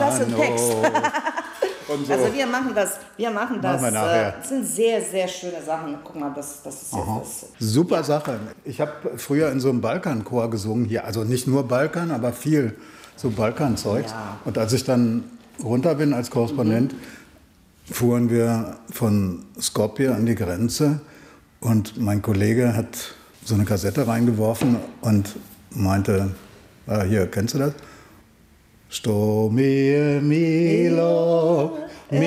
das im Text. Und so. Also wir machen das. Machen wir nachher. Das sind sehr, sehr schöne Sachen. Guck mal, das ist jetzt das. Super Sache. Ich habe früher in so einem Balkanchor gesungen hier. Also nicht nur Balkan, aber viel so Balkanzeugs. Ja. Und als ich dann runter bin als Korrespondent, fuhren wir von Skopje an die Grenze. Und mein Kollege hat so eine Kassette reingeworfen und meinte, hier, kennst du das? Sto mie Milo,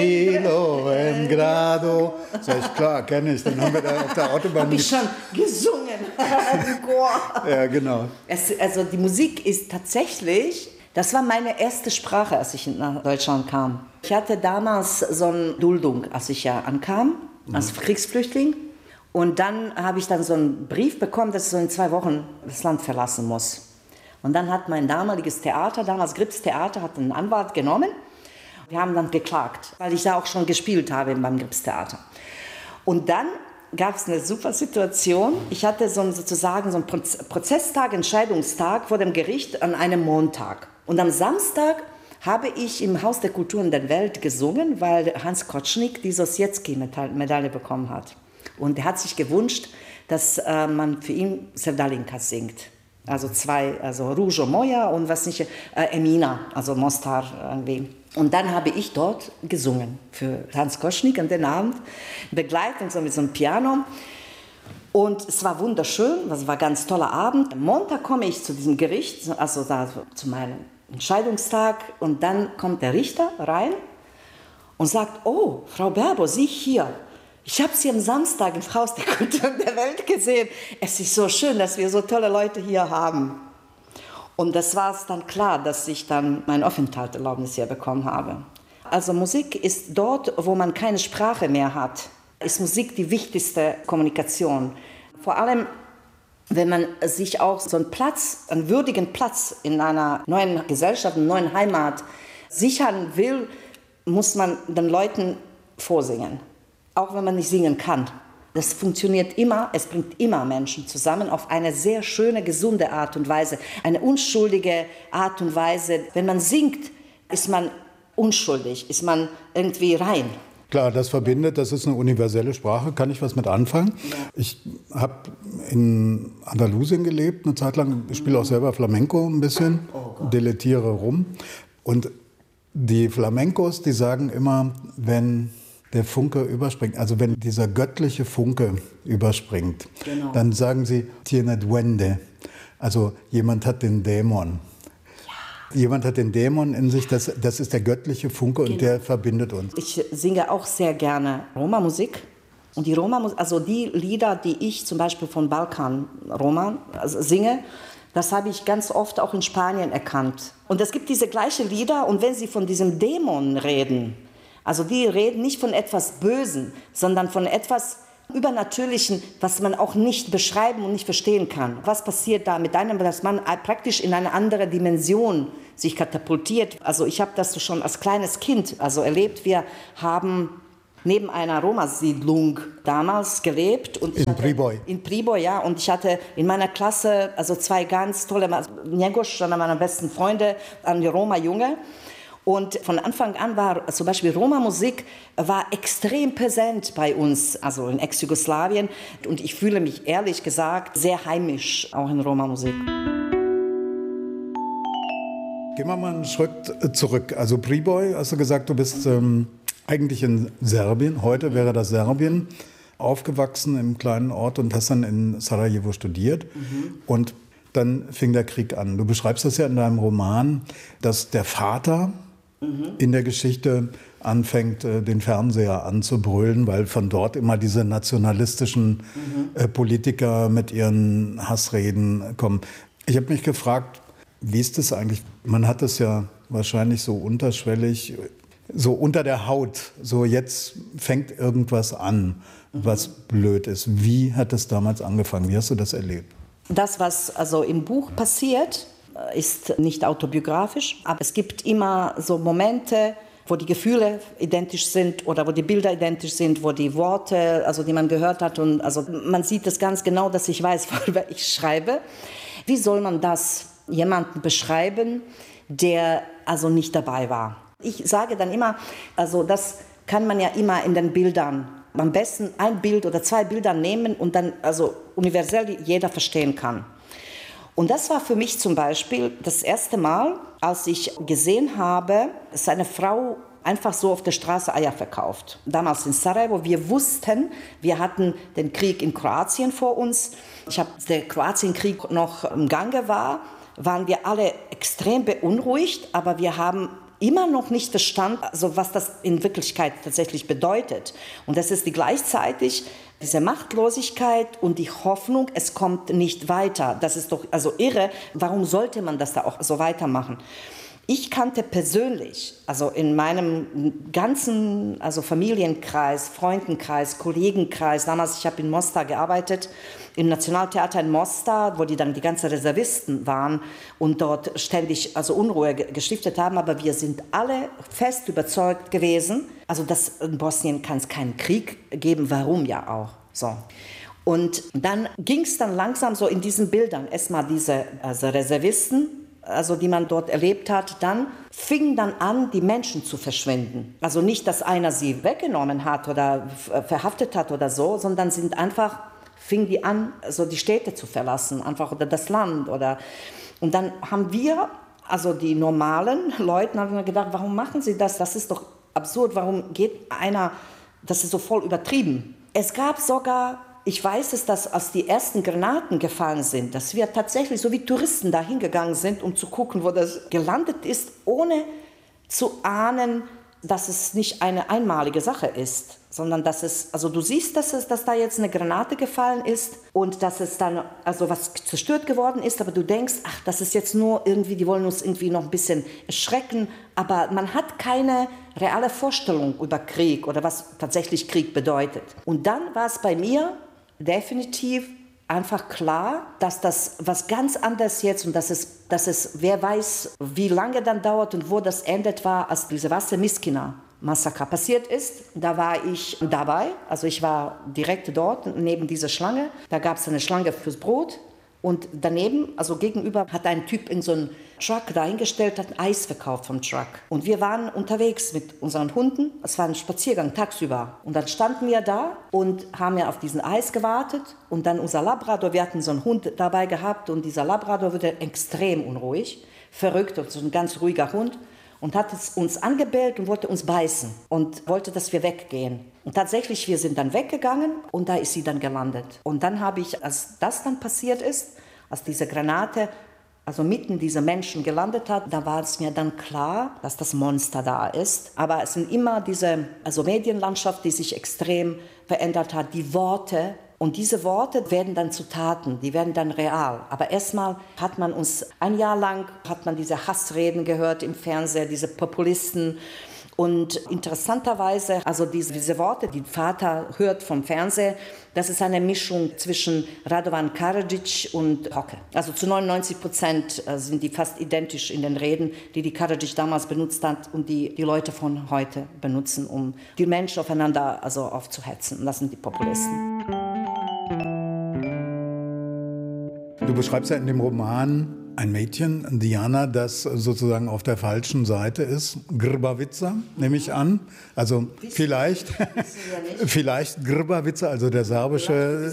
Milo en grado. Sag ich, klar, kenne ich. Dann haben wir da auf der Autobahn... Habe ich schon gesungen im Chor. Ja, genau. Also die Musik ist tatsächlich, das war meine erste Sprache, als ich nach Deutschland kam. Ich hatte damals so eine Duldung, als ich ja ankam, als Kriegsflüchtling. Und dann habe ich dann so einen Brief bekommen, dass ich so in 2 Wochen das Land verlassen muss. Und dann hat mein damaliges Theater, damals Grips Theater, hat einen Anwalt genommen. Wir haben dann geklagt, weil ich da auch schon gespielt habe beim Grips Theater. Und dann gab es eine super Situation. Ich hatte sozusagen so einen Prozesstag, Entscheidungstag vor dem Gericht an einem Montag. Und am Samstag habe ich im Haus der Kulturen der Welt gesungen, weil Hans Kotschnik die Sosjetski-Medaille bekommen hat. Und er hat sich gewünscht, dass man für ihn Sevdalinka singt. Also Ružo Moja und was nicht, Emina, also Mostar irgendwie. Und dann habe ich dort gesungen für Hans Kotschnik an den Abend, Begleitung so mit so einem Piano. Und es war wunderschön, es war ein ganz toller Abend. Am Montag komme ich zu diesem Gericht, also zu meinem Entscheidungstag, und dann kommt der Richter rein und sagt, oh, Frau Berbo, Sie hier. Ich habe Sie am Samstag im Haus der Kulturen der Welt gesehen. Es ist so schön, dass wir so tolle Leute hier haben. Und das war es dann klar, dass ich dann mein Aufenthaltserlaubnis hier bekommen habe. Also Musik ist dort, wo man keine Sprache mehr hat, ist Musik die wichtigste Kommunikation. Vor allem, wenn man sich auch so einen würdigen Platz in einer neuen Gesellschaft, einer neuen Heimat sichern will, muss man den Leuten vorsingen. Auch wenn man nicht singen kann. Das funktioniert immer, es bringt immer Menschen zusammen auf eine sehr schöne, gesunde Art und Weise. Eine unschuldige Art und Weise. Wenn man singt, ist man unschuldig, ist man irgendwie rein. Klar, das verbindet, das ist eine universelle Sprache, kann ich was mit anfangen. Ja. Ich habe in Andalusien gelebt, eine Zeit lang, ich spiele auch selber Flamenco ein bisschen, dilettiere rum. Und die Flamencos, die sagen immer, wenn der Funke überspringt, also wenn dieser göttliche Funke überspringt, genau, dann sagen sie Tiene duende, also jemand hat den Dämon. Ja. Jemand hat den Dämon in sich, das ist der göttliche Funke, genau, und der verbindet uns. Ich singe auch sehr gerne Roma-Musik. Und die Roma-Musik, also die Lieder, die ich zum Beispiel von Balkan-Roma singe, das habe ich ganz oft auch in Spanien erkannt. Und es gibt diese gleichen Lieder, und wenn sie von diesem Dämon reden, also die reden nicht von etwas Bösen, sondern von etwas Übernatürlichen, was man auch nicht beschreiben und nicht verstehen kann. Was passiert da mit einem, dass man praktisch in eine andere Dimension sich katapultiert? Also ich habe das schon als kleines Kind erlebt. Wir haben neben einer Roma-Siedlung damals gelebt. Und in Priboj. In Priboj, ja. Und ich hatte in meiner Klasse 2 ganz tolle, Njegoš, einer meiner besten Freunde, ein Roma-Junge. Und von Anfang an war zum Beispiel Roma-Musik extrem präsent bei uns, also in Ex-Jugoslawien. Und ich fühle mich ehrlich gesagt sehr heimisch, auch in Roma-Musik. Gehen wir mal einen Schritt zurück. Also Priboj, hast du gesagt, du bist eigentlich in Serbien, heute wäre das Serbien, aufgewachsen im kleinen Ort und hast dann in Sarajevo studiert. Und dann fing der Krieg an. Du beschreibst das ja in deinem Roman, dass der Vater in der Geschichte anfängt, den Fernseher anzubrüllen, weil von dort immer diese nationalistischen Politiker mit ihren Hassreden kommen. Ich habe mich gefragt, wie ist das eigentlich? Man hat es ja wahrscheinlich so unterschwellig, so unter der Haut, so jetzt fängt irgendwas an, was blöd ist. Wie hat das damals angefangen? Wie hast du das erlebt? Das, was im Buch passiert, ist nicht autobiografisch, aber es gibt immer so Momente, wo die Gefühle identisch sind oder wo die Bilder identisch sind, wo die Worte, die man gehört hat, und man sieht es ganz genau, dass ich weiß, worüber ich schreibe. Wie soll man das jemandem beschreiben, der nicht dabei war? Ich sage dann immer, also das kann man ja immer in den Bildern, am besten ein Bild oder 2 Bilder nehmen und dann also universell jeder verstehen kann. Und das war für mich zum Beispiel das erste Mal, als ich gesehen habe, dass eine Frau einfach so auf der Straße Eier verkauft. Damals in Sarajevo. Wir wussten, wir hatten den Krieg in Kroatien vor uns. Der Kroatienkrieg noch im Gange war, waren wir alle extrem beunruhigt, aber wir haben immer noch nicht verstanden, also was das in Wirklichkeit tatsächlich bedeutet. Und das ist gleichzeitig diese Machtlosigkeit und die Hoffnung, es kommt nicht weiter. Das ist doch also irre. Warum sollte man das da auch so weitermachen? Ich kannte persönlich, also in meinem ganzen also Familienkreis, Freundenkreis, Kollegenkreis, damals, ich habe in Mostar gearbeitet, im Nationaltheater in Mostar, wo die dann die ganzen Reservisten waren und dort ständig also Unruhe gestiftet haben, aber wir sind alle fest überzeugt gewesen, also dass in Bosnien kann es keinen Krieg geben, warum ja auch, so. Und dann ging es dann langsam so in diesen Bildern, erstmal diese also Reservisten, also die man dort erlebt hat, dann fing dann an, die Menschen zu verschwinden. Also nicht, dass einer sie weggenommen hat oder verhaftet hat oder so, sondern fing die an, so die Städte zu verlassen, einfach oder das Land oder. Und dann haben wir, also die normalen Leute, haben wir gedacht, warum machen sie das? Das ist doch absurd. Warum geht einer? Das ist so voll übertrieben. Es gab sogar. Ich weiß es, dass als die ersten Granaten gefallen sind, dass wir tatsächlich so wie Touristen da hingegangen sind, um zu gucken, wo das gelandet ist, ohne zu ahnen, dass es nicht eine einmalige Sache ist, sondern dass es, also du siehst, dass da jetzt eine Granate gefallen ist und dass es dann, also was zerstört geworden ist, aber du denkst, ach, das ist jetzt nur irgendwie, die wollen uns irgendwie noch ein bisschen erschrecken, aber man hat keine reale Vorstellung über Krieg oder was tatsächlich Krieg bedeutet. Und dann war es bei mir definitiv einfach klar, dass das was ganz anderes jetzt und dass es, wer weiß, wie lange dann dauert und wo das endet war, als diese Vasse-Miskina-Massaker passiert ist. Da war ich dabei, also ich war direkt dort, neben dieser Schlange. Da gab es eine Schlange fürs Brot. Und daneben, also gegenüber, hat ein Typ in so einen Truck dahingestellt, hat Eis verkauft vom Truck. Und wir waren unterwegs mit unseren Hunden. Es war ein Spaziergang tagsüber. Und dann standen wir da und haben ja auf diesen Eis gewartet. Und dann unser Labrador, wir hatten so einen Hund dabei gehabt. Und dieser Labrador wurde extrem unruhig, verrückt und so ein ganz ruhiger Hund. Und hat uns angebellt und wollte uns beißen und wollte, dass wir weggehen. Und tatsächlich, wir sind dann weggegangen und da ist sie dann gelandet. Und dann habe ich, als das dann passiert ist, als diese Granate also mitten diese Menschen gelandet hat, da war es mir dann klar, dass das Monster da ist. Aber es sind immer diese also Medienlandschaft, die sich extrem verändert hat, die Worte. Und diese Worte werden dann zu Taten, die werden dann real. Aber erstmal hat man uns, ein Jahr lang hat man diese Hassreden gehört im Fernsehen, diese Populisten. Und interessanterweise, also diese Worte, die Vater hört vom Fernsehen, das ist eine Mischung zwischen Radovan Karadzic und Hocke. Also zu 99% sind die fast identisch in den Reden, die Karadzic damals benutzt hat und die Leute von heute benutzen, um die Menschen aufeinander also aufzuhetzen. Und das sind die Populisten. Du beschreibst ja in dem Roman ein Mädchen, Diana, das sozusagen auf der falschen Seite ist. Grbavica, nehme ich an. Also vielleicht Grbavica, also der serbische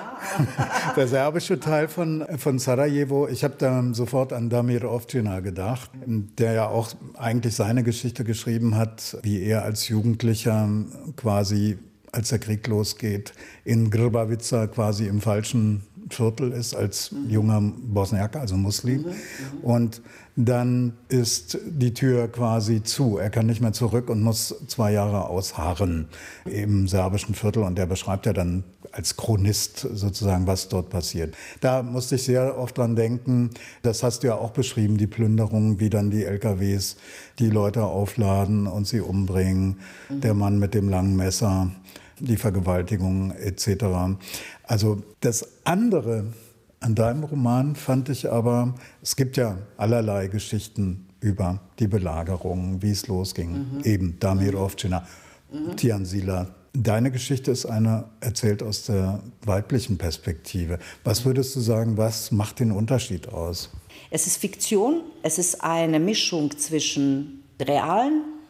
Teil von Sarajevo. Ich habe da sofort an Damir Ovčina gedacht, der ja auch eigentlich seine Geschichte geschrieben hat, wie er als Jugendlicher quasi, als der Krieg losgeht, in Grbavica quasi im falschen Viertel ist als junger Bosniaker, also Muslim. Und dann ist die Tür quasi zu. Er kann nicht mehr zurück und muss 2 Jahre ausharren im serbischen Viertel. Und er beschreibt ja dann als Chronist sozusagen, was dort passiert. Da musste ich sehr oft dran denken, das hast du ja auch beschrieben, die Plünderungen, wie dann die LKWs die Leute aufladen und sie umbringen. Der Mann mit dem langen Messer, die Vergewaltigung etc. Also das andere an deinem Roman fand ich aber, es gibt ja allerlei Geschichten über die Belagerung, wie es losging. Eben Damir Ovčina, Tijan Sila. Deine Geschichte ist eine erzählt aus der weiblichen Perspektive. Was würdest du sagen, was macht den Unterschied aus? Es ist Fiktion, es ist eine Mischung zwischen realen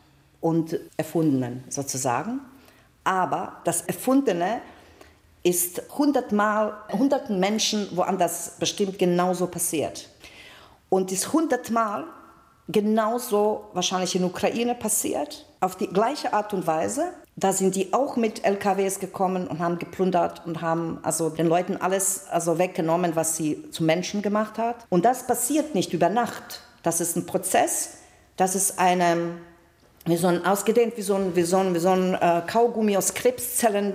und Erfundenen sozusagen. Aber das Erfundene ist hunderten Menschen woanders bestimmt genauso passiert. Und ist 100-mal genauso wahrscheinlich in der Ukraine passiert, auf die gleiche Art und Weise. Da sind die auch mit LKWs gekommen und haben geplündert und haben also den Leuten alles weggenommen, was sie zu Menschen gemacht hat. Und das passiert nicht über Nacht. Das ist ein Prozess, das ist ausgedehnt wie so ein Kaugummi aus Krebszellen,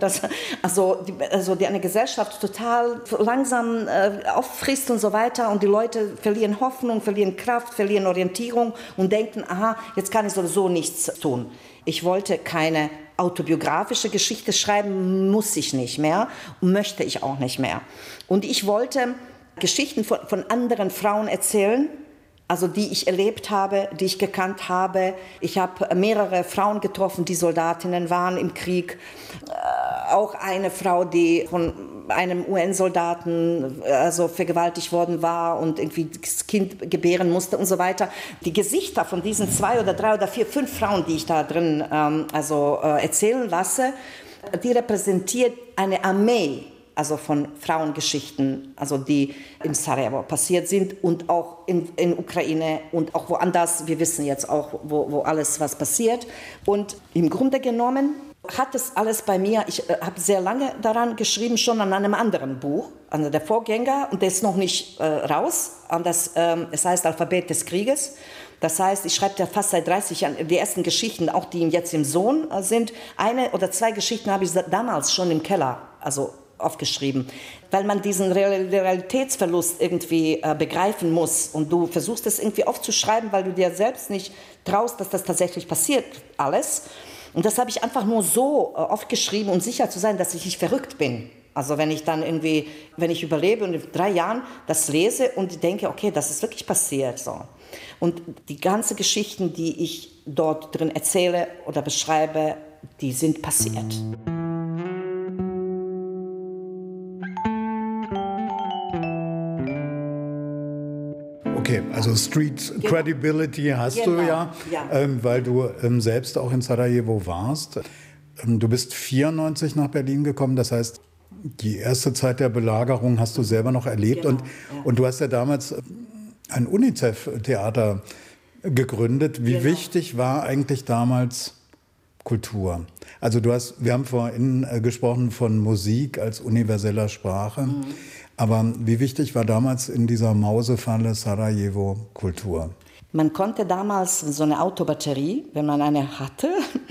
die eine Gesellschaft total langsam auffrisst und so weiter. Und die Leute verlieren Hoffnung, verlieren Kraft, verlieren Orientierung und denken, aha, jetzt kann ich sowieso nichts tun. Ich wollte keine autobiografische Geschichte schreiben, muss ich nicht mehr und möchte ich auch nicht mehr. Und ich wollte Geschichten von anderen Frauen erzählen, also die ich erlebt habe, die ich gekannt habe. Ich habe mehrere Frauen getroffen, die Soldatinnen waren im Krieg. Auch eine Frau, die von einem UN-Soldaten vergewaltigt worden war und irgendwie das Kind gebären musste und so weiter. Die Gesichter von diesen 2 oder 3 oder 4, 5 Frauen, die ich da drin erzählen lasse, die repräsentiert eine Armee, also von Frauengeschichten, also die in Sarajevo passiert sind und auch in Ukraine und auch woanders. Wir wissen jetzt auch, wo alles was passiert. Und im Grunde genommen hat es alles bei mir, ich habe sehr lange daran geschrieben, schon an einem anderen Buch, also der Vorgänger, und der ist noch nicht raus. Es heißt Alphabet des Krieges. Das heißt, ich schreibe ja fast seit 30 Jahren die ersten Geschichten, auch die jetzt im Sohn sind. 1 oder 2 Geschichten habe ich damals schon im Keller, aufgeschrieben, weil man diesen Realitätsverlust irgendwie begreifen muss und du versuchst es irgendwie aufzuschreiben, weil du dir selbst nicht traust, dass das tatsächlich passiert, alles. Und das habe ich einfach nur so aufgeschrieben, um sicher zu sein, dass ich nicht verrückt bin. Also wenn ich überlebe und in 3 Jahren das lese und denke, okay, das ist wirklich passiert. So. Und die ganzen Geschichten, die ich dort drin erzähle oder beschreibe, die sind passiert. Okay, also Street Credibility hast du ja. Weil du selbst auch in Sarajevo warst. Du bist 94 nach Berlin gekommen, das heißt, die erste Zeit der Belagerung hast du selber noch erlebt. Genau, und du hast ja damals ein UNICEF-Theater gegründet. Wie wichtig war eigentlich damals Kultur? Also wir haben vorhin gesprochen von Musik als universeller Sprache. Mhm. Aber wie wichtig war damals in dieser Mausefalle Sarajevo Kultur? Man konnte damals so eine Autobatterie, wenn man eine hatte,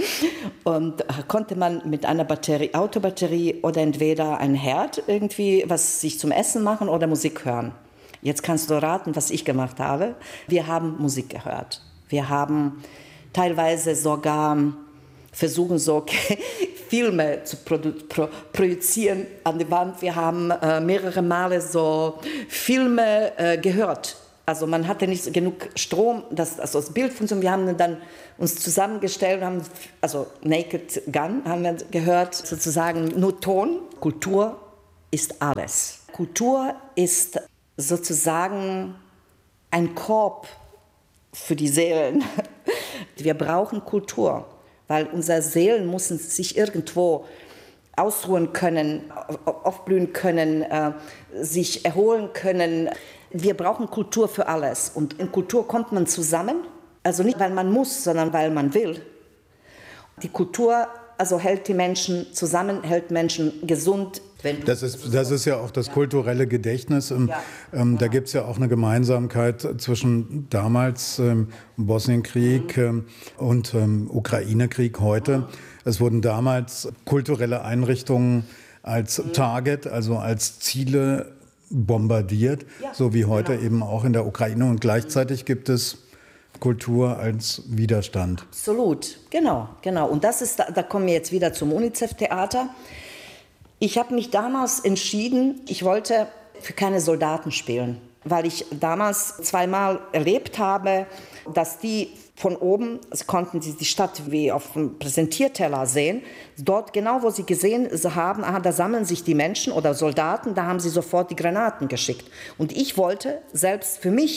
und konnte man mit einer Autobatterie oder entweder ein Herd irgendwie was sich zum Essen machen oder Musik hören. Jetzt kannst du raten, was ich gemacht habe. Wir haben Musik gehört. Wir haben teilweise sogar versuchen, so Filme zu projizieren an die Wand. Wir haben mehrere Male so Filme gehört. Also man hatte nicht genug Strom, das Bild funktioniert. Wir haben dann uns zusammengestellt, haben, also Naked Gun haben wir gehört, sozusagen nur Ton. Kultur ist alles. Kultur ist sozusagen ein Korb für die Seelen. Wir brauchen Kultur, weil unsere Seelen müssen sich irgendwo ausruhen können, aufblühen können, sich erholen können. Wir brauchen Kultur für alles. Und in Kultur kommt man zusammen, also nicht, weil man muss, sondern weil man will. Die Kultur hält die Menschen zusammen, hält Menschen gesund. Das ist ja auch das kulturelle Gedächtnis. Da gibt es ja auch eine Gemeinsamkeit zwischen damals Bosnienkrieg und Ukraine-Krieg heute. Es wurden damals kulturelle Einrichtungen als Target, also als Ziele bombardiert, so wie heute eben auch in der Ukraine. Und gleichzeitig gibt es Kultur als Widerstand. Absolut, genau. Und da kommen wir jetzt wieder zum UNICEF-Theater. Ich habe mich damals entschieden, ich wollte für keine Soldaten spielen, weil ich damals 2-mal erlebt habe, dass die von oben, konnten sie die Stadt wie auf dem Präsentierteller sehen, dort genau, wo sie gesehen haben, da sammeln sich die Menschen oder Soldaten, da haben sie sofort die Granaten geschickt. Und ich wollte selbst für mich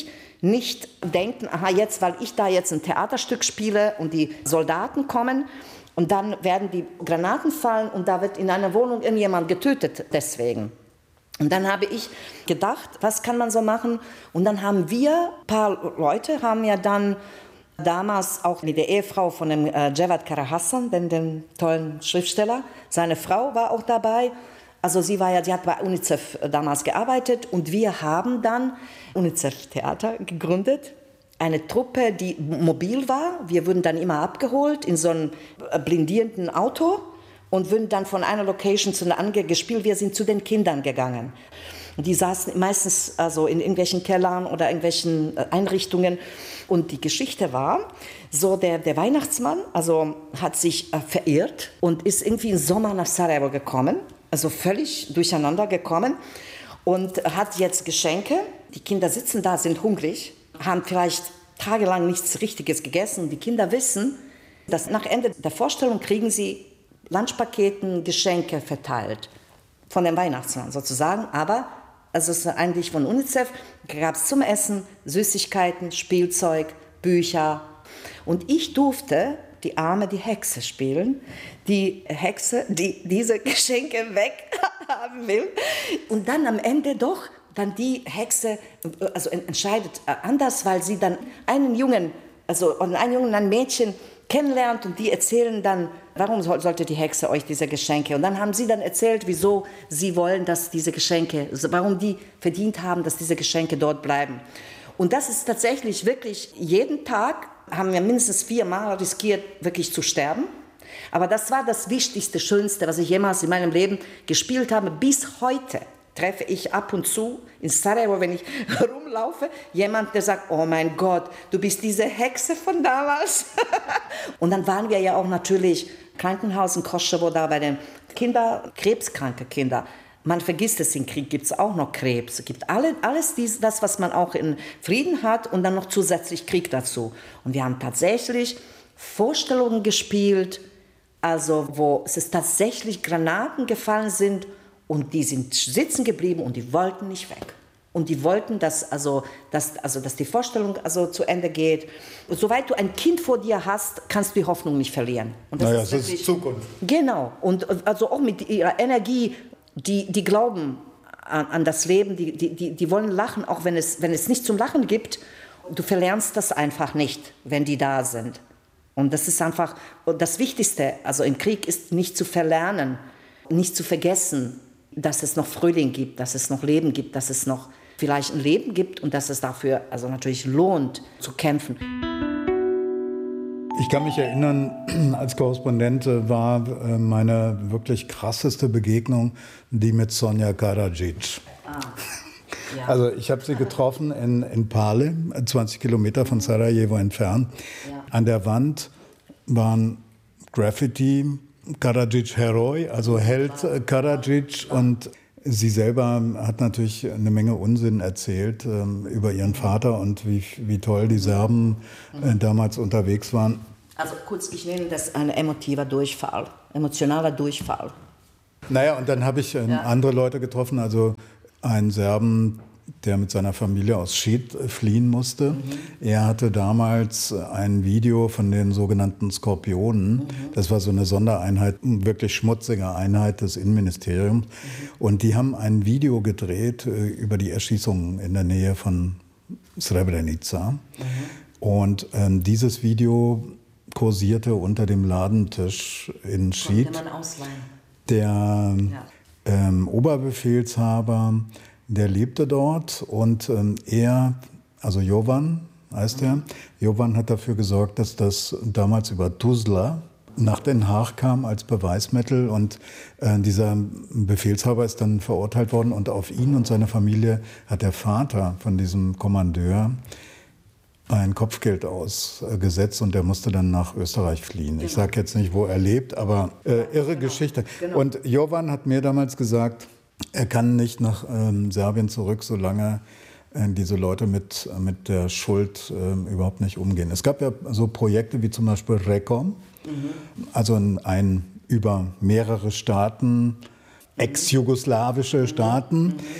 nicht denken, aha, jetzt, weil ich da jetzt ein Theaterstück spiele und die Soldaten kommen und dann werden die Granaten fallen und da wird in einer Wohnung irgendjemand getötet deswegen. Und dann habe ich gedacht, was kann man so machen? Und dann haben wir, ein paar Leute haben ja dann damals auch mit der Ehefrau von dem Cevat Karahasan, dem tollen Schriftsteller, seine Frau war auch dabei. Also sie hat bei UNICEF damals gearbeitet und wir haben dann UNICEF-Theater gegründet. Eine Truppe, die mobil war. Wir wurden dann immer abgeholt in so einem blindierenden Auto und wurden dann von einer Location zu einer anderen gespielt. Wir sind zu den Kindern gegangen. Und die saßen meistens also in irgendwelchen Kellern oder irgendwelchen Einrichtungen. Und die Geschichte war, so der Weihnachtsmann also hat sich verirrt und ist irgendwie im Sommer nach Sarajevo gekommen. Also völlig durcheinander gekommen und hat jetzt Geschenke. Die Kinder sitzen da, sind hungrig, haben vielleicht tagelang nichts Richtiges gegessen. Die Kinder wissen, dass nach Ende der Vorstellung kriegen sie Lunchpaketen, Geschenke verteilt. Von dem Weihnachtsmann sozusagen. Aber also es ist eigentlich von UNICEF, gab es zum Essen Süßigkeiten, Spielzeug, Bücher. Und ich durfte die Hexe spielen. Die Hexe, die diese Geschenke weghaben will. Und dann am Ende doch, dann die Hexe also entscheidet anders, weil sie dann einen Jungen, ein Mädchen kennenlernt und die erzählen dann, warum sollte die Hexe euch diese Geschenke? Und dann haben sie dann erzählt, wieso sie wollen, dass diese Geschenke, warum die verdient haben, dass diese Geschenke dort bleiben. Und das ist tatsächlich wirklich jeden Tag, haben wir mindestens 4-mal riskiert, wirklich zu sterben. Aber das war das Wichtigste, Schönste, was ich jemals in meinem Leben gespielt habe. Bis heute treffe ich ab und zu in Sarajevo, wenn ich rumlaufe, jemand, der sagt, oh mein Gott, du bist diese Hexe von damals. Und dann waren wir ja auch natürlich im Krankenhaus in Kosovo, da bei den krebskranken Kindern. Man vergisst es, im Krieg gibt es auch noch Krebs. Es gibt alles das, was man auch in Frieden hat und dann noch zusätzlich Krieg dazu. Und wir haben tatsächlich Vorstellungen gespielt, also wo es tatsächlich Granaten gefallen sind und die sind sitzen geblieben und die wollten nicht weg. Und die wollten, dass die Vorstellung zu Ende geht. Und soweit du ein Kind vor dir hast, kannst du die Hoffnung nicht verlieren. Und das ist Zukunft. Genau. Und also auch mit ihrer Energie, die glauben an das Leben, die wollen lachen, auch wenn es nicht zum Lachen gibt. Du verlernst das einfach nicht, wenn die da sind. Und das ist einfach das Wichtigste. Also im Krieg ist nicht zu verlernen, nicht zu vergessen, dass es noch Frühling gibt, dass es noch Leben gibt, dass es noch vielleicht ein Leben gibt und dass es dafür also natürlich lohnt, zu kämpfen. Ich kann mich erinnern, als Korrespondent war meine wirklich krasseste Begegnung die mit Sonja Karadzic. Ja. Also ich habe sie getroffen in Pale, 20 Kilometer von Sarajevo entfernt. Ja. An der Wand waren Graffiti, Karadzic Heroi, also Held Karadzic, und sie selber hat natürlich eine Menge Unsinn erzählt über ihren Vater und wie toll die Serben damals unterwegs waren. Also kurz, ich nenne das ein emotionaler Durchfall. Naja, und dann habe ich andere Leute getroffen, also einen Serben, der mit seiner Familie aus Šid fliehen musste. Mhm. Er hatte damals ein Video von den sogenannten Skorpionen. Mhm. Das war so eine Sondereinheit, wirklich schmutzige Einheit des Innenministeriums. Mhm. Und die haben ein Video gedreht über die Erschießungen in der Nähe von Srebrenica. Mhm. Und dieses Video kursierte unter dem Ladentisch in Šid. Konnte man ausleihen. Der Oberbefehlshaber, der lebte dort und er, also Jovan heißt er, Jovan hat dafür gesorgt, dass das damals über Tuzla nach Den Haag kam als Beweismittel, und dieser Befehlshaber ist dann verurteilt worden und auf ihn und seine Familie hat der Vater von diesem Kommandeur ein Kopfgeld ausgesetzt und der musste dann nach Österreich fliehen. Genau. Ich sage jetzt nicht, wo er lebt, aber irre Geschichte. Genau. Und Jovan hat mir damals gesagt, er kann nicht nach Serbien zurück, solange diese Leute mit der Schuld überhaupt nicht umgehen. Es gab ja so Projekte wie zum Beispiel RECOM, also ein über mehrere Staaten, ex-jugoslawische Staaten,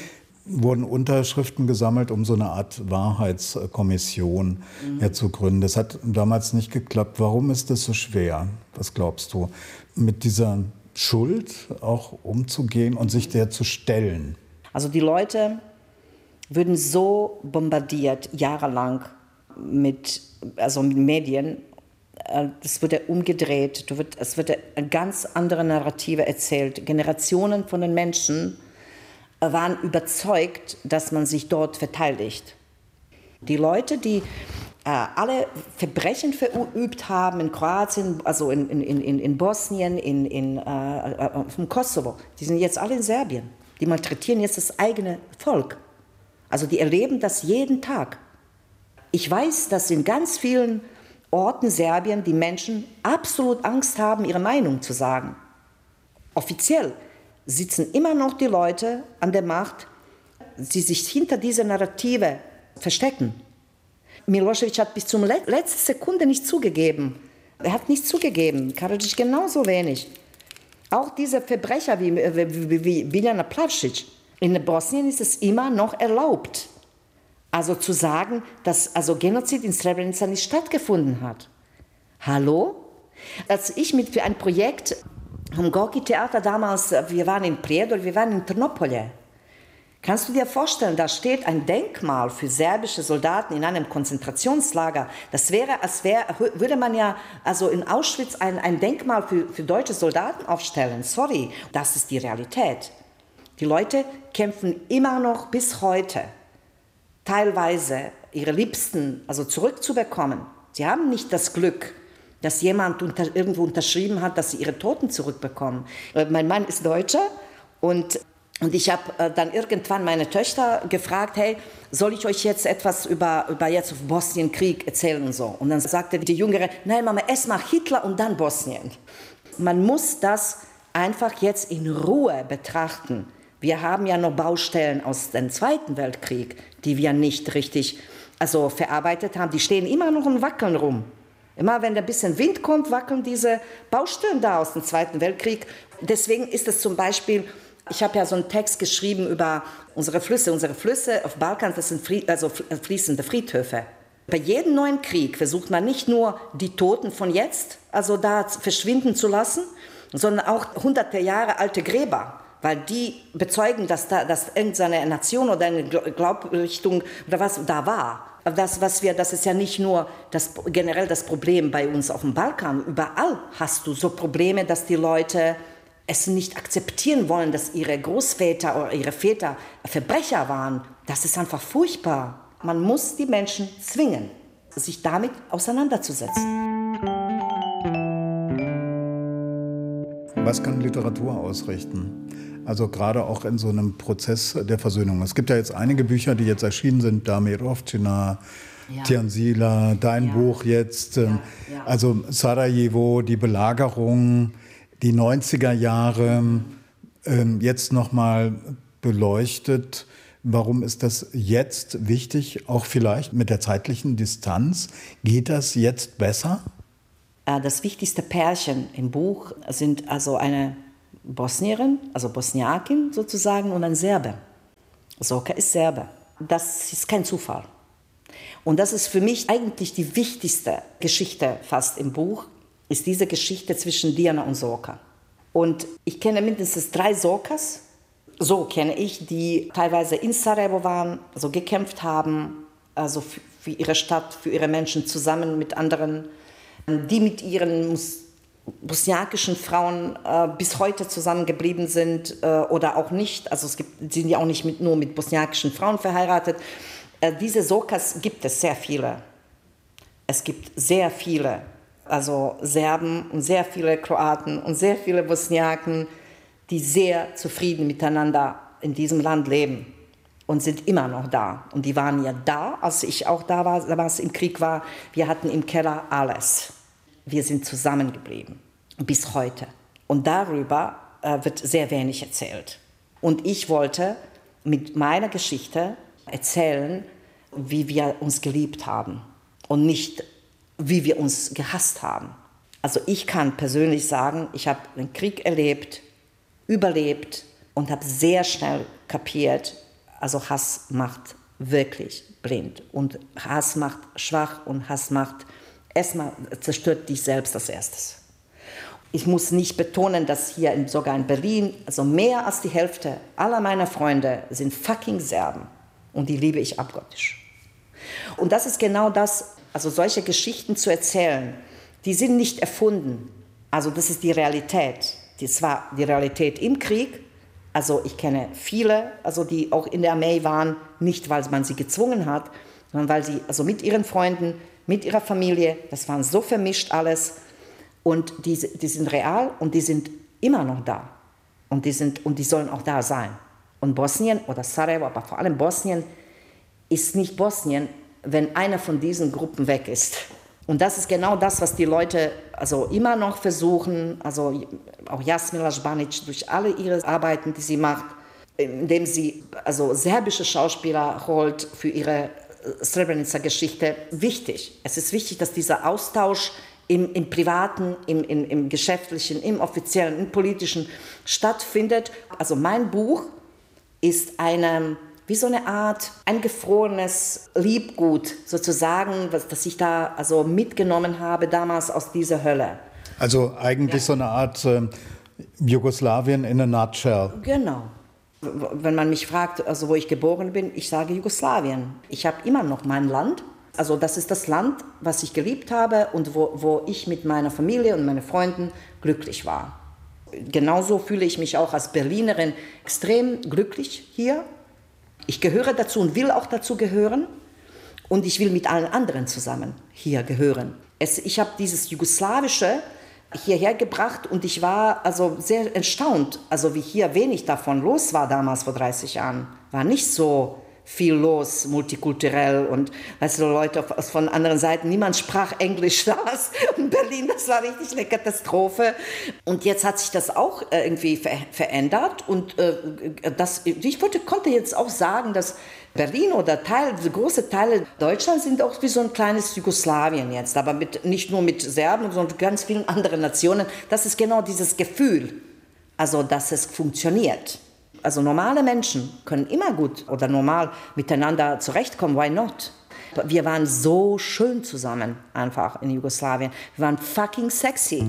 wurden Unterschriften gesammelt, um so eine Art Wahrheitskommission zu gründen. Das hat damals nicht geklappt. Warum ist das so schwer? Was glaubst du? Mit dieser Schuld auch umzugehen und sich der zu stellen? Also die Leute würden so bombardiert, jahrelang mit Medien. Das wird umgedreht, es wird eine ganz andere Narrative erzählt. Generationen von den Menschen waren überzeugt, dass man sich dort verteidigt. Die Leute, die alle Verbrechen verübt haben in Kroatien, also in Bosnien, im Kosovo, die sind jetzt alle in Serbien. Die malträtieren jetzt das eigene Volk. Also die erleben das jeden Tag. Ich weiß, dass in ganz vielen Orten Serbien die Menschen absolut Angst haben, ihre Meinung zu sagen. Offiziell sitzen immer noch die Leute an der Macht, die sich hinter dieser Narrative verstecken. Milosevic hat bis zur letzten Sekunde nicht zugegeben. Er hat nicht zugegeben, Karadzic genauso wenig. Auch diese Verbrecher wie Biljana Plavšić. In Bosnien ist es immer noch erlaubt. Also zu sagen, dass Genozid in Srebrenica nicht stattgefunden hat. Hallo? Als ich für ein Projekt am Gorki-Theater damals, wir waren in Prijedor, wir waren in Trnopolje. Kannst du dir vorstellen, da steht ein Denkmal für serbische Soldaten in einem Konzentrationslager. Das wäre, würde man ja in Auschwitz ein Denkmal für deutsche Soldaten aufstellen. Sorry, das ist die Realität. Die Leute kämpfen immer noch bis heute, teilweise ihre Liebsten zurückzubekommen. Sie haben nicht das Glück, dass jemand irgendwo unterschrieben hat, dass sie ihre Toten zurückbekommen. Mein Mann ist Deutscher und ich habe dann irgendwann meine Töchter gefragt, hey, soll ich euch jetzt etwas über jetzt Bosnienkrieg erzählen und so? Und dann sagte die Jüngere, nein Mama, erst mal Hitler und dann Bosnien. Man muss das einfach jetzt in Ruhe betrachten. Wir haben ja noch Baustellen aus dem Zweiten Weltkrieg, die wir nicht richtig verarbeitet haben. Die stehen immer noch und wackeln rum. Immer wenn ein bisschen Wind kommt, wackeln diese Baustellen da aus dem Zweiten Weltkrieg. Deswegen ist es zum Beispiel, ich habe ja so einen Text geschrieben über unsere Flüsse. Unsere Flüsse auf Balkan, das sind fließende Friedhöfe. Bei jedem neuen Krieg versucht man nicht nur die Toten von jetzt, da verschwinden zu lassen, sondern auch hunderte Jahre alte Gräber. Weil die bezeugen, dass irgendeine Nation oder eine Glaubensrichtung oder was da war. Das ist ja nicht nur generell das Problem bei uns auf dem Balkan. Überall hast du so Probleme, dass die Leute es nicht akzeptieren wollen, dass ihre Großväter oder ihre Väter Verbrecher waren. Das ist einfach furchtbar. Man muss die Menschen zwingen, sich damit auseinanderzusetzen. Was kann Literatur ausrichten? Also gerade auch in so einem Prozess der Versöhnung. Es gibt ja jetzt einige Bücher, die jetzt erschienen sind, Damir Ovčina, Tijan Sila, dein Buch jetzt, also Sarajevo, die Belagerung, die 90er Jahre, jetzt nochmal beleuchtet. Warum ist das jetzt wichtig, auch vielleicht mit der zeitlichen Distanz? Geht das jetzt besser? Das wichtigste Pärchen im Buch sind eine Bosnierin, Bosniakin sozusagen, und ein Serbe. Zorka ist Serbe. Das ist kein Zufall. Und das ist für mich eigentlich die wichtigste Geschichte fast im Buch, ist diese Geschichte zwischen Dijana und Zorka. Und ich kenne mindestens 3 Zorkas, so kenne ich, die teilweise in Sarajevo waren, gekämpft haben, für ihre Stadt, für ihre Menschen zusammen mit anderen, die mit ihren bosniakischen Frauen bis heute zusammengeblieben sind oder auch nicht. Sind ja auch nicht nur mit bosniakischen Frauen verheiratet. Diese Zorkas gibt es sehr viele. Es gibt sehr viele, Serben und sehr viele Kroaten und sehr viele Bosniaken, die sehr zufrieden miteinander in diesem Land leben und sind immer noch da. Und die waren ja da, als ich auch da war, als es im Krieg war. Wir hatten im Keller alles. Wir sind zusammengeblieben, bis heute. Und darüber wird sehr wenig erzählt. Und ich wollte mit meiner Geschichte erzählen, wie wir uns geliebt haben und nicht, wie wir uns gehasst haben. Ich kann persönlich sagen, ich habe den Krieg erlebt, überlebt und habe sehr schnell kapiert, Also Hass macht wirklich blind und Hass macht schwach und Hass macht, erstmal zerstört dich selbst als erstes. Ich muss nicht betonen, dass hier sogar in Berlin, also mehr als die Hälfte aller meiner Freunde sind fucking Serben und die liebe ich abgöttisch. Und das ist genau das, also solche Geschichten zu erzählen, die sind nicht erfunden. Also das ist die Realität. Das war die Realität im Krieg. Also ich kenne viele, also die auch in der Armee waren, nicht weil man sie gezwungen hat, sondern weil sie also mit ihren Freunden, mit ihrer Familie, das waren so vermischt alles. Und die sind real und die sind immer noch da. Und die sollen auch da sein. Und Bosnien oder Sarajevo, aber vor allem Bosnien, ist nicht Bosnien, wenn einer von diesen Gruppen weg ist. Und das ist genau das, was die Leute also immer noch versuchen, also auch Jasmila Žbanić durch alle ihre Arbeiten, die sie macht, indem sie also serbische Schauspieler holt für ihre Srebrenica-Geschichte, wichtig. Es ist wichtig, dass dieser Austausch im Privaten, im Geschäftlichen, im Offiziellen, im Politischen stattfindet. Also mein Buch ist wie so eine Art eingefrorenes Liebgut sozusagen, das ich da also mitgenommen habe damals aus dieser Hölle. Also eigentlich so eine Art Jugoslawien in a nutshell. Genau. Wenn man mich fragt, also wo ich geboren bin, ich sage Jugoslawien. Ich habe immer noch mein Land. Also das ist das Land, was ich geliebt habe und wo ich mit meiner Familie und meinen Freunden glücklich war. Genauso fühle ich mich auch als Berlinerin extrem glücklich hier. Ich gehöre dazu und will auch dazu gehören und ich will mit allen anderen zusammen hier gehören. Ich habe dieses Jugoslawische hierher gebracht und ich war also sehr erstaunt, also wie hier wenig davon los war damals vor 30 Jahren. War nicht so viel los, multikulturell und weißt du, Leute von anderen Seiten, niemand sprach Englisch da in Berlin, das war richtig eine Katastrophe. Und jetzt hat sich das auch irgendwie verändert und konnte jetzt auch sagen, dass Berlin oder große Teile Deutschlands sind auch wie so ein kleines Jugoslawien jetzt, aber nicht nur mit Serben, sondern ganz vielen anderen Nationen. Das ist genau dieses Gefühl, also dass es funktioniert. Also normale Menschen können immer gut oder normal miteinander zurechtkommen, why not? Wir waren so schön zusammen einfach in Jugoslawien. Wir waren fucking sexy.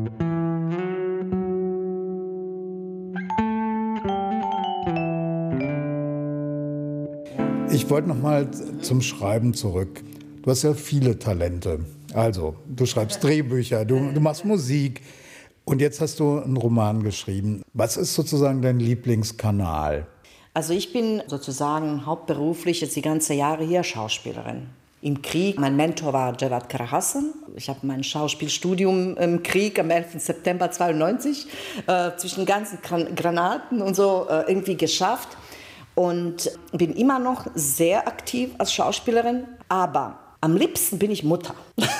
Ich wollte noch mal zum Schreiben zurück. Du hast ja viele Talente. Also, du schreibst Drehbücher, du machst Musik. Und jetzt hast du einen Roman geschrieben. Was ist sozusagen dein Lieblingskanal? Also ich bin sozusagen hauptberuflich jetzt die ganze Jahre hier Schauspielerin. Im Krieg, mein Mentor war Cevat Karahasan. Ich habe mein Schauspielstudium im Krieg am 11. September 1992 zwischen ganzen Granaten und so irgendwie geschafft. Und bin immer noch sehr aktiv als Schauspielerin. Aber am liebsten bin ich Mutter.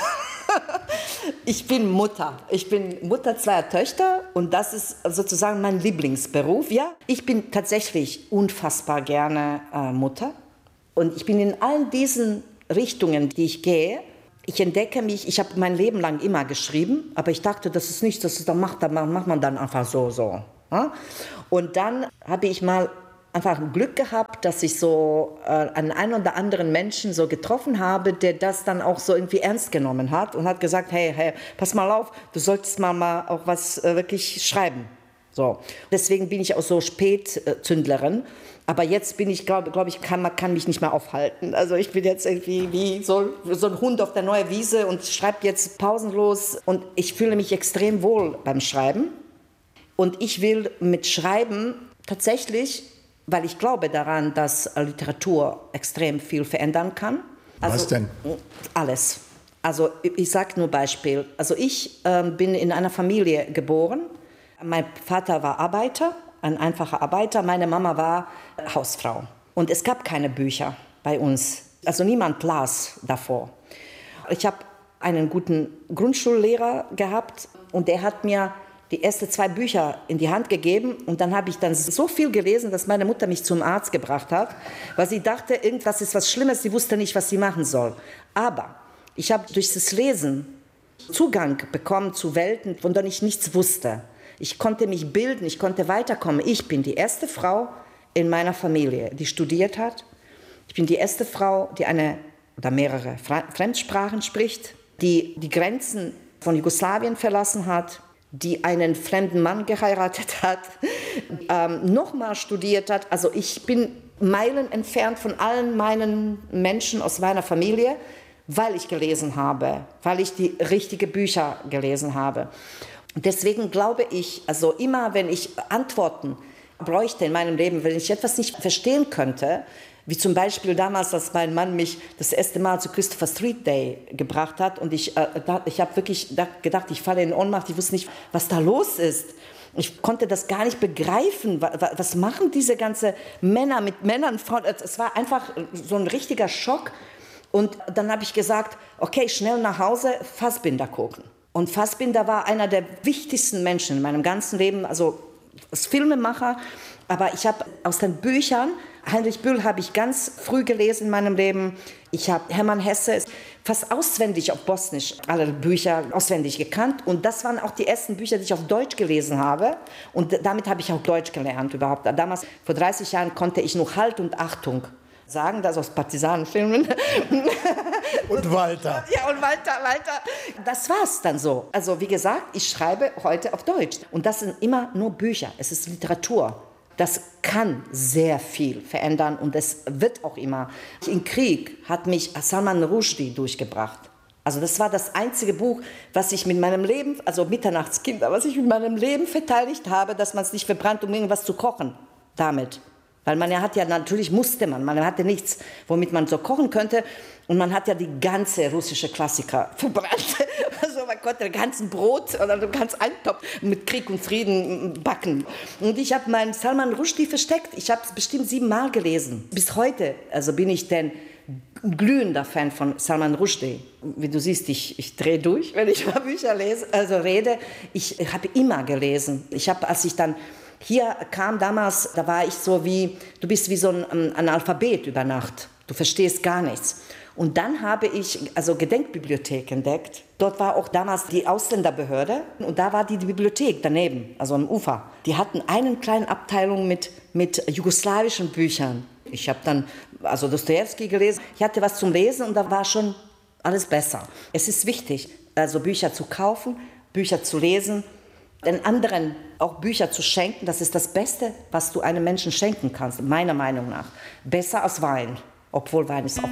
Ich bin Mutter. Ich bin Mutter zweier Töchter und das ist sozusagen mein Lieblingsberuf. Ja, ich bin tatsächlich unfassbar gerne Mutter und ich bin in all diesen Richtungen, die ich gehe. Ich entdecke mich, ich habe mein Leben lang immer geschrieben, aber ich dachte, das ist nichts, das macht man dann einfach so. Ja? Und dann habe ich mal einfach Glück gehabt, dass ich so einen oder anderen Menschen so getroffen habe, der das dann auch so irgendwie ernst genommen hat und hat gesagt, hey, pass mal auf, du solltest mal auch was wirklich schreiben. So. Deswegen bin ich auch so Spätzündlerin. Aber jetzt bin ich, glaube ich, man kann mich nicht mehr aufhalten. Also ich bin jetzt irgendwie wie so ein Hund auf der neuen Wiese und schreibe jetzt pausenlos. Und ich fühle mich extrem wohl beim Schreiben. Und ich will mit Schreiben tatsächlich, weil ich glaube daran, dass Literatur extrem viel verändern kann. Also, was denn? Alles. Also ich sage nur Beispiel. Also ich bin in einer Familie geboren. Mein Vater war Arbeiter, ein einfacher Arbeiter. Meine Mama war Hausfrau. Und es gab keine Bücher bei uns. Also niemand las davor. Ich habe einen guten Grundschullehrer gehabt und der hat mir die ersten 2 Bücher in die Hand gegeben und dann habe ich dann so viel gelesen, dass meine Mutter mich zum Arzt gebracht hat, weil sie dachte, irgendwas ist was Schlimmes, sie wusste nicht, was sie machen soll. Aber ich habe durch das Lesen Zugang bekommen zu Welten, von denen ich nichts wusste. Ich konnte mich bilden, ich konnte weiterkommen. Ich bin die erste Frau in meiner Familie, die studiert hat. Ich bin die erste Frau, die eine oder mehrere Fremdsprachen spricht, die die Grenzen von Jugoslawien verlassen hat, die einen fremden Mann geheiratet hat, nochmal studiert hat. Also ich bin Meilen entfernt von allen meinen Menschen aus meiner Familie, weil ich gelesen habe, weil ich die richtigen Bücher gelesen habe. Deswegen glaube ich, also immer wenn ich Antworten bräuchte in meinem Leben, wenn ich etwas nicht verstehen könnte, wie zum Beispiel damals, als mein Mann mich das erste Mal zu Christopher Street Day gebracht hat und ich habe wirklich gedacht, ich falle in Ohnmacht, ich wusste nicht, was da los ist. Ich konnte das gar nicht begreifen. Was machen diese ganzen Männer mit Männern, Frauen? Es war einfach so ein richtiger Schock. Und dann habe ich gesagt, okay, schnell nach Hause, Fassbinder gucken. Und Fassbinder war einer der wichtigsten Menschen in meinem ganzen Leben, also als Filmemacher. Aber ich habe aus den Büchern, Heinrich Böll habe ich ganz früh gelesen in meinem Leben. Ich habe Hermann Hesse fast auswendig auf Bosnisch, alle Bücher auswendig gekannt. Und das waren auch die ersten Bücher, die ich auf Deutsch gelesen habe. Und damit habe ich auch Deutsch gelernt überhaupt. Damals, vor 30 Jahren, konnte ich nur Halt und Achtung sagen, das aus Partisanenfilmen. Und Walter. Ja, und Walter. Das war's dann so. Also wie gesagt, ich schreibe heute auf Deutsch. Und das sind immer nur Bücher. Es ist Literatur. Das kann sehr viel verändern und es wird auch immer. Im Krieg hat mich Salman Rushdie durchgebracht. Also das war das einzige Buch, was ich mit meinem Leben, also Mitternachtskinder, was ich mit meinem Leben verteidigt habe, dass man es nicht verbrannt, um irgendwas zu kochen damit. Weil man hat ja, natürlich musste man hatte nichts, womit man so kochen könnte. Und man hat ja die ganze russische Klassiker verbrannt. Also man konnte den ganzen Brot oder den ganzen Eintopf mit Krieg und Frieden backen. Und ich habe meinen Salman Rushdie versteckt. Ich habe es bestimmt 7 Mal gelesen. Bis heute also bin ich ein glühender Fan von Salman Rushdie. Wie du siehst, ich drehe durch, wenn ich über Bücher rede. Ich habe immer gelesen. Als ich dann hier kam damals, da war ich so wie, du bist wie so ein Analphabet über Nacht. Du verstehst gar nichts. Und dann habe ich Gedenkbibliothek entdeckt. Dort war auch damals die Ausländerbehörde und da war die Bibliothek daneben, also am Ufer. Die hatten eine kleine Abteilung mit jugoslawischen Büchern. Ich habe dann Dostojewski gelesen. Ich hatte was zum Lesen und da war schon alles besser. Es ist wichtig, also Bücher zu kaufen, Bücher zu lesen, den anderen auch Bücher zu schenken. Das ist das Beste, was du einem Menschen schenken kannst, meiner Meinung nach. Besser als Wein, obwohl Wein ist auch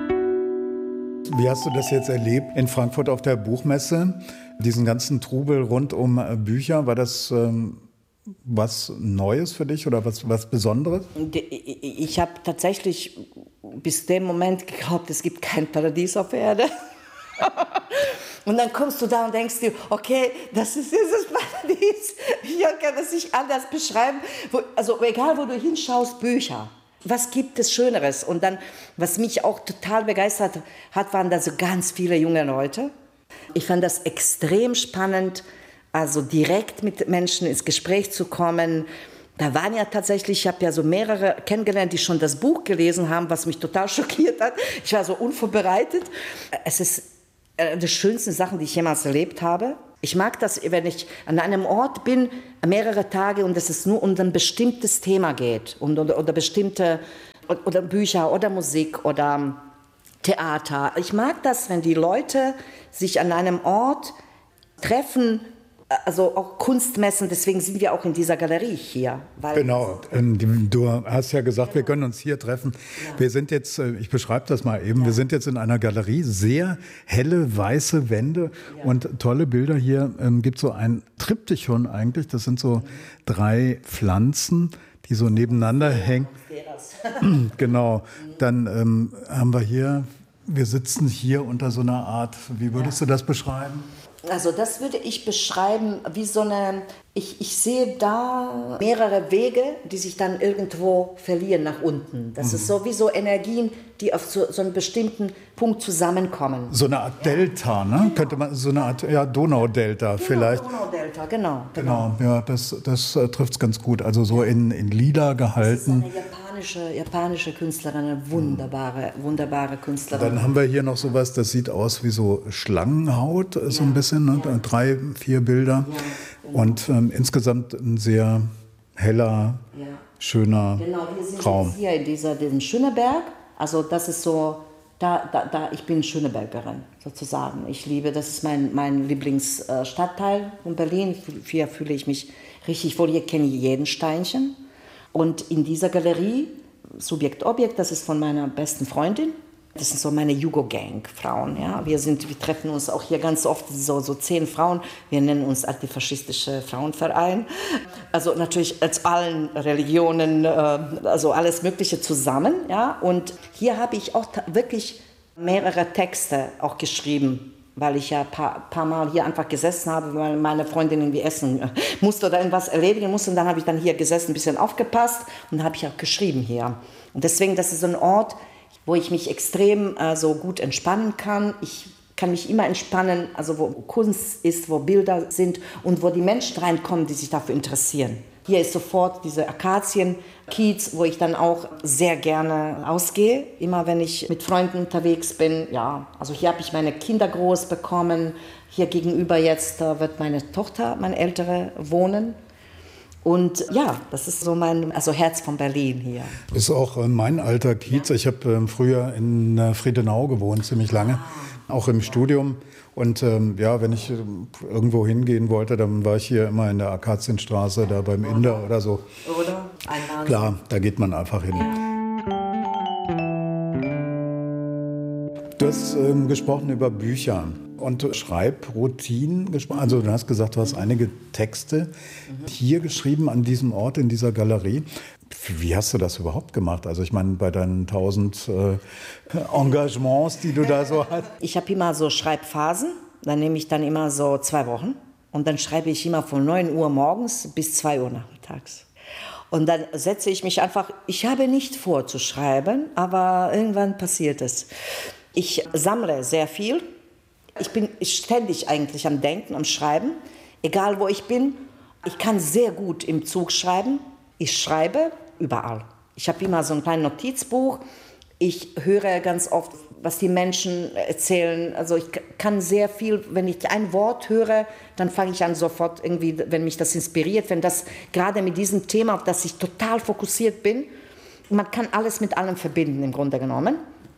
gut. Wie hast du das jetzt erlebt in Frankfurt auf der Buchmesse? Diesen ganzen Trubel rund um Bücher, war das was Neues für dich oder was Besonderes? Ich habe tatsächlich bis dem Moment geglaubt, es gibt kein Paradies auf Erde. Und dann kommst du da und denkst dir, okay, das ist dieses Paradies. Ich kann das nicht anders beschreiben. Also egal, wo du hinschaust, Bücher. Was gibt es Schöneres? Und dann, was mich auch total begeistert hat, waren da so ganz viele junge Leute. Ich fand das extrem spannend, also direkt mit Menschen ins Gespräch zu kommen. Da waren ja tatsächlich, ich habe ja so mehrere kennengelernt, die schon das Buch gelesen haben, was mich total schockiert hat. Ich war so unvorbereitet. Es ist eine der schönsten Sachen, die ich jemals erlebt habe. Ich mag das, wenn ich an einem Ort bin, mehrere Tage und es nur um ein bestimmtes Thema geht oder bestimmte oder Bücher oder Musik oder Theater. Ich mag das, wenn die Leute sich an einem Ort treffen, also auch Kunstmessen, deswegen sind wir auch in dieser Galerie hier. Genau, du hast ja gesagt, wir können uns hier treffen. Ja. Wir sind jetzt, ich beschreibe das mal eben, wir sind jetzt in einer Galerie, sehr helle, weiße Wände und tolle Bilder. Hier gibt es so ein Triptychon eigentlich, das sind so 3 Pflanzen, die so nebeneinander hängen. Genau, dann haben wir hier, wir sitzen hier unter so einer Art, wie würdest du das beschreiben? Also das würde ich beschreiben wie so eine, ich sehe da mehrere Wege, die sich dann irgendwo verlieren nach unten. Das ist so wie so Energien, die auf so einen bestimmten Punkt zusammenkommen. So eine Art Delta, ne? Könnte man, so eine Art Donaudelta vielleicht. Donaudelta, genau. Genau, ja, das trifft es ganz gut. Also so in lila gehalten. Das ist eine japanische Künstlerin, eine wunderbare Künstlerin. Dann haben wir hier noch sowas, das sieht aus wie so Schlangenhaut, so ein bisschen, ne? 3, 4 Bilder. Ja, genau. Und insgesamt ein sehr heller, schöner Genau, wir sind Raum. jetzt hier in diesem Schöneberg. Also das ist so, ich bin Schönebergerin sozusagen. Ich liebe, das ist mein Lieblingsstadtteil von Berlin. Hier fühle ich mich richtig wohl. Hier kenne ich jeden Steinchen. Und in dieser Galerie, Subjekt, Objekt, das ist von meiner besten Freundin. Das sind so meine Jugo-Gang-Frauen. Ja? Wir treffen uns auch hier ganz oft, so 10 Frauen. Wir nennen uns Antifaschistische Frauenverein. Also natürlich als allen Religionen, also alles Mögliche zusammen. Ja? Und hier habe ich auch wirklich mehrere Texte auch geschrieben, weil ich ja ein paar Mal hier einfach gesessen habe, weil meine Freundin irgendwie essen musste oder irgendwas erledigen musste. Und dann habe ich dann hier gesessen, ein bisschen aufgepasst und habe ich auch geschrieben hier. Und deswegen, das ist so ein Ort, wo ich mich extrem so gut entspannen kann. Ich kann mich immer entspannen, also wo Kunst ist, wo Bilder sind und wo die Menschen reinkommen, die sich dafür interessieren. Hier ist sofort diese Akazien-Kiez, wo ich dann auch sehr gerne ausgehe, immer wenn ich mit Freunden unterwegs bin. Ja, also hier habe ich meine Kinder groß bekommen. Hier gegenüber jetzt wird meine Tochter, meine Ältere, wohnen. Und ja, das ist so mein Herz von Berlin hier. Ist auch mein alter Kiez. Ja. Ich habe früher in Friedenau gewohnt, ziemlich lange, auch im Studium. Und wenn ich irgendwo hingehen wollte, dann war ich hier immer in der Akazienstraße, da beim Inder oder so. Oder? Einladen. Klar, da geht man einfach hin. Du hast gesprochen über Bücher und Schreibroutinen gesprochen. Also du hast gesagt, du hast einige Texte hier geschrieben an diesem Ort, in dieser Galerie. Wie hast du das überhaupt gemacht? Also ich meine, bei deinen 1000 Engagements, die du da so hast. Ich habe immer so Schreibphasen. Dann nehme ich dann immer so 2 Wochen. Und dann schreibe ich immer von 9 Uhr morgens bis 2 Uhr nachmittags. Und dann setze ich mich einfach, ich habe nicht vor zu schreiben, aber irgendwann passiert es. Ich sammle sehr viel. Ich bin ständig eigentlich am Denken, am Schreiben, egal wo ich bin. Ich kann sehr gut im Zug schreiben. Ich schreibe überall. Ich habe immer so ein kleines Notizbuch. Ich höre ganz oft, was die Menschen erzählen. Also ich kann sehr viel, wenn ich ein Wort höre, dann fange ich an sofort irgendwie, wenn mich das inspiriert, wenn das gerade mit diesem Thema, auf das ich total fokussiert bin. Man kann alles mit allem verbinden im Grunde genommen.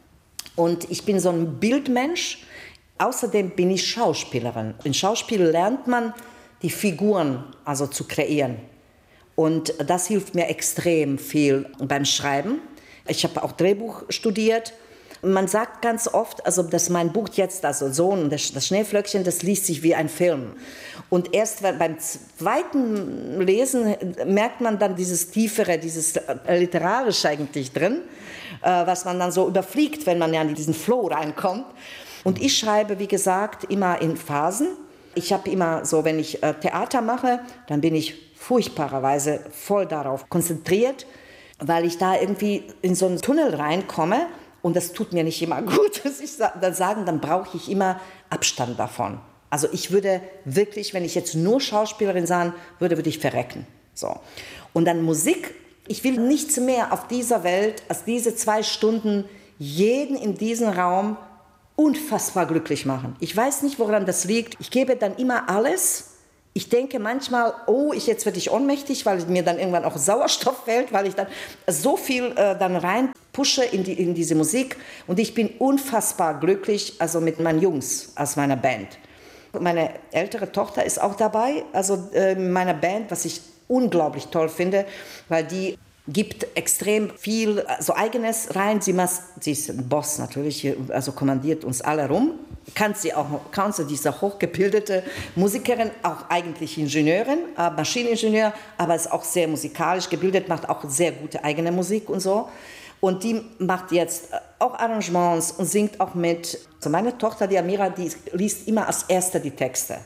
Und ich bin so ein Bildmensch. Außerdem bin ich Schauspielerin. In Schauspiel lernt man, die Figuren also zu kreieren. Und das hilft mir extrem viel beim Schreiben. Ich habe auch Drehbuch studiert. Man sagt ganz oft, also dass mein Buch jetzt, also Sohn und das Schneeflöckchen, das liest sich wie ein Film. Und erst beim zweiten Lesen merkt man dann dieses Tiefere, dieses Literarische eigentlich drin, was man dann so überfliegt, wenn man ja in diesen Flow reinkommt. Und ich schreibe, wie gesagt, immer in Phasen. Ich habe immer so, wenn ich Theater mache, dann bin ich furchtbarerweise voll darauf konzentriert, weil ich da irgendwie in so einen Tunnel reinkomme und das tut mir nicht immer gut, muss ich dann sagen, dann brauche ich immer Abstand davon. Also ich würde wirklich, wenn ich jetzt nur Schauspielerin sein würde, würde ich verrecken. So. Und dann Musik, ich will nichts mehr auf dieser Welt als diese 2 Stunden jeden in diesem Raum unfassbar glücklich machen. Ich weiß nicht, woran das liegt. Ich gebe dann immer alles. Ich denke manchmal, jetzt werde ich ohnmächtig, weil mir dann irgendwann auch Sauerstoff fehlt, weil ich dann so viel dann rein pushe in diese Musik. Und ich bin unfassbar glücklich, also mit meinen Jungs aus meiner Band. Meine ältere Tochter ist auch dabei, also in meiner Band, was ich unglaublich toll finde, weil die gibt extrem viel Eigenes rein. Sie ist ein Boss natürlich, also kommandiert uns alle rum. Kann sie, diese hochgebildete Musikerin, auch eigentlich Ingenieurin, Maschineningenieur, aber ist auch sehr musikalisch gebildet, macht auch sehr gute eigene Musik und so. Und die macht jetzt auch Arrangements und singt auch mit. Also meine Tochter, die Amira, die liest immer als Erste die Texte.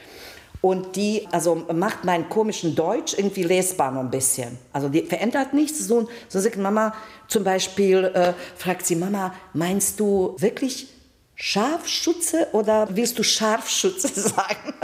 Und die macht meinen komischen Deutsch irgendwie lesbar noch ein bisschen. Also die verändert nichts. So sagt Mama zum Beispiel, fragt sie, Mama, meinst du wirklich Scharfschütze oder willst du Scharfschütze sagen?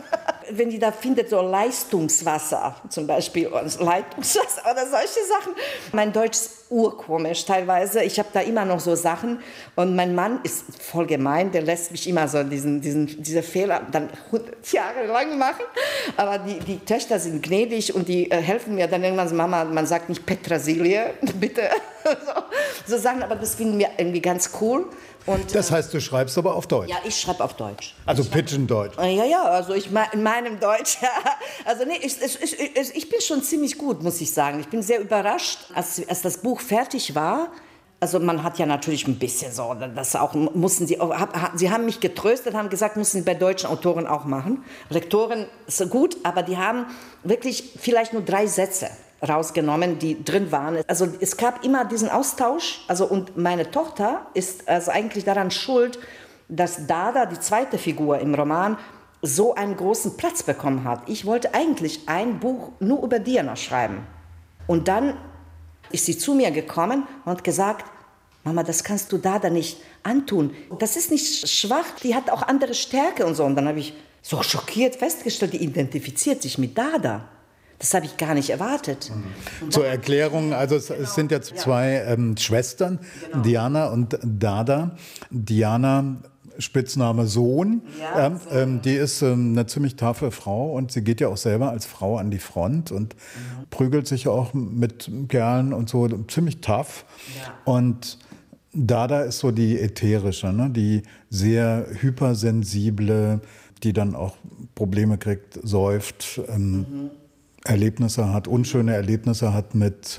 wenn die da findet, so Leistungswasser zum Beispiel, Leitungswasser oder solche Sachen. Mein Deutsch ist urkomisch teilweise. Ich habe da immer noch so Sachen und mein Mann ist voll gemein, der lässt mich immer so diese Fehler dann 100 Jahre lang machen. Aber die Töchter sind gnädig und die helfen mir dann irgendwann so, Mama, man sagt nicht Petersilie, bitte. So Sachen, aber das finden wir irgendwie ganz cool. Und, das heißt, du schreibst aber auf Deutsch? Ja, ich schreibe auf Deutsch. Also Pidgin-Deutsch? Ja, also in meinem Deutsch. Ja. Also nee, ich bin schon ziemlich gut, muss ich sagen. Ich bin sehr überrascht, als das Buch fertig war. Also man hat ja natürlich ein bisschen so, das auch mussten sie haben mich getröstet, haben gesagt, müssen sie bei deutschen Autoren auch machen. Lektoren ist gut, aber die haben wirklich vielleicht nur 3 Sätze rausgenommen, die drin waren. Also es gab immer diesen Austausch. Also und meine Tochter ist also eigentlich daran schuld, dass Dada, die zweite Figur im Roman, so einen großen Platz bekommen hat. Ich wollte eigentlich ein Buch nur über Diana schreiben. Und dann ist sie zu mir gekommen und gesagt, Mama, das kannst du Dada nicht antun. Das ist nicht schwach, die hat auch andere Stärke und so. Und dann habe ich so schockiert festgestellt, die identifiziert sich mit Dada. Das habe ich gar nicht erwartet. Zur Erklärung, also es sind ja 2 Schwestern, genau. Diana und Dada. Diana, Spitzname Sohn, die ist eine ziemlich taffe Frau und sie geht ja auch selber als Frau an die Front und prügelt sich auch mit Kerlen und so, ziemlich tough. Ja. Und Dada ist so die ätherische, ne? Die sehr hypersensible, die dann auch Probleme kriegt, säuft, Erlebnisse hat, unschöne Erlebnisse hat mit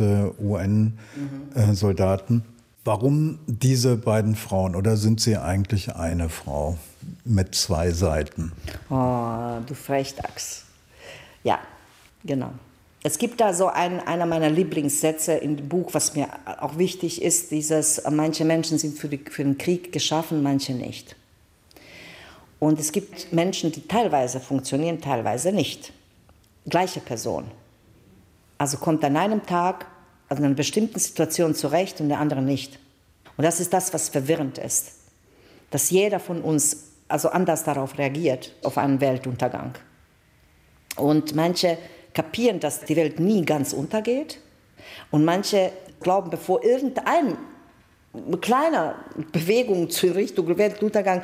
UN-Soldaten. Warum diese beiden Frauen oder sind sie eigentlich eine Frau mit 2 Seiten? Oh, du Frechdachs. Ja, genau. Es gibt da so einer meiner Lieblingssätze im Buch, was mir auch wichtig ist, dieses, manche Menschen sind für den Krieg geschaffen, manche nicht. Und es gibt Menschen, die teilweise funktionieren, teilweise nicht. Gleiche Person. Also kommt an einem Tag, also in einer bestimmten Situation zurecht und der andere nicht. Und das ist das, was verwirrend ist. Dass jeder von uns also anders darauf reagiert, auf einen Weltuntergang. Und manche kapieren, dass die Welt nie ganz untergeht. Und manche glauben, bevor irgendeine kleine Bewegung zur Richtung Weltuntergang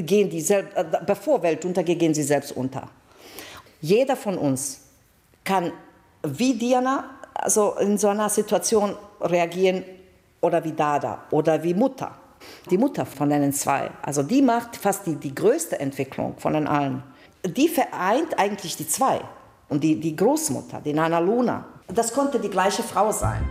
bevor Weltuntergeht, gehen sie selbst unter. Jeder von uns kann wie Diana also in so einer Situation reagieren oder wie Dada oder wie Mutter. Die Mutter von den 2, also die macht fast die größte Entwicklung von den allen. Die vereint eigentlich die 2 und die Großmutter, die Nana Luna. Das konnte die gleiche Frau sein.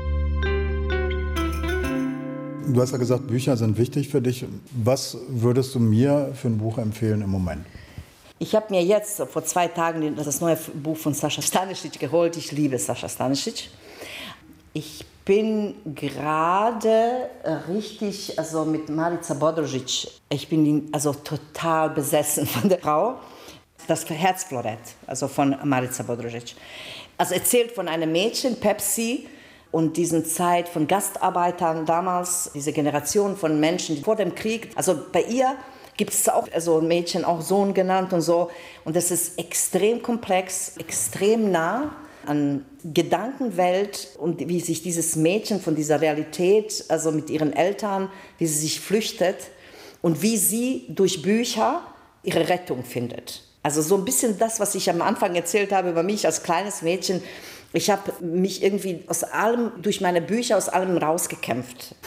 Du hast ja gesagt, Bücher sind wichtig für dich. Was würdest du mir für ein Buch empfehlen im Moment? Ich habe mir jetzt vor 2 Tagen das neue Buch von Sascha Stanisic geholt. Ich liebe Sascha Stanisic. Ich bin gerade richtig, also mit Marica Bodrožić, ich bin also total besessen von der Frau. Das Herzflorett, also von Marica Bodrožić. Also erzählt von einem Mädchen, Pepsi, und diesen Zeit von Gastarbeitern damals, diese Generation von Menschen vor dem Krieg. Also bei ihr gibt es auch also ein Mädchen, auch Sohn genannt und so. Und das ist extrem komplex, extrem nah an Gedankenwelt und wie sich dieses Mädchen von dieser Realität, also mit ihren Eltern, wie sie sich flüchtet und wie sie durch Bücher ihre Rettung findet. Also so ein bisschen das, was ich am Anfang erzählt habe über mich als kleines Mädchen. Ich habe mich irgendwie durch meine Bücher aus allem rausgekämpft.